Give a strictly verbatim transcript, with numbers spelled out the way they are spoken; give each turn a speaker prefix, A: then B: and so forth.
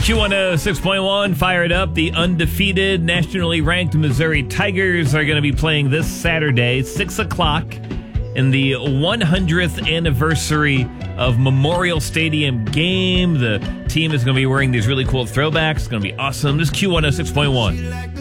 A: Q one oh six point one, fire it up. The undefeated, nationally ranked Missouri Tigers are going to be playing this Saturday, six o'clock, in the one hundredth anniversary of Memorial Stadium game. The team is going to be wearing these really cool throwbacks. It's going to be awesome. This is Q one oh six point one.